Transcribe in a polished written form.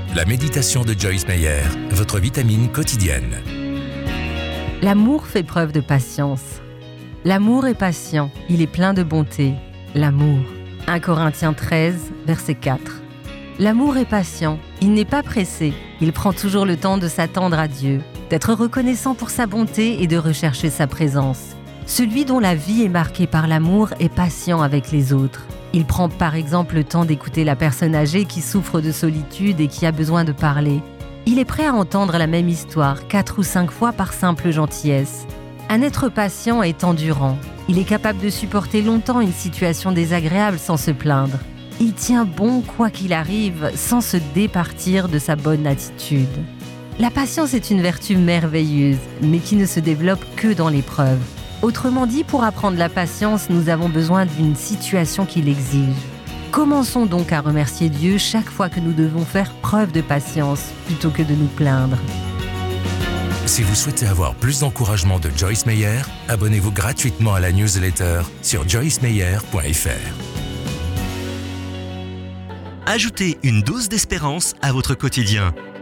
La méditation de Joyce Meyer, votre vitamine quotidienne. L'amour fait preuve de patience. L'amour est patient, il est plein de bonté. L'amour. 1 Corinthiens 13, verset 4. L'amour est patient, il n'est pas pressé, il prend toujours le temps de s'attendre à Dieu, d'être reconnaissant pour sa bonté et de rechercher sa présence. Celui dont la vie est marquée par l'amour est patient avec les autres. Il prend par exemple le temps d'écouter la personne âgée qui souffre de solitude et qui a besoin de parler. Il est prêt à entendre la même histoire 4 ou 5 fois par simple gentillesse. Un être patient est endurant. Il est capable de supporter longtemps une situation désagréable sans se plaindre. Il tient bon quoi qu'il arrive sans se départir de sa bonne attitude. La patience est une vertu merveilleuse, mais qui ne se développe que dans l'épreuve. Autrement dit, pour apprendre la patience, nous avons besoin d'une situation qui l'exige. Commençons donc à remercier Dieu chaque fois que nous devons faire preuve de patience, plutôt que de nous plaindre. Si vous souhaitez avoir plus d'encouragement de Joyce Meyer, abonnez-vous gratuitement à la newsletter sur joycemeyer.fr. Ajoutez une dose d'espérance à votre quotidien.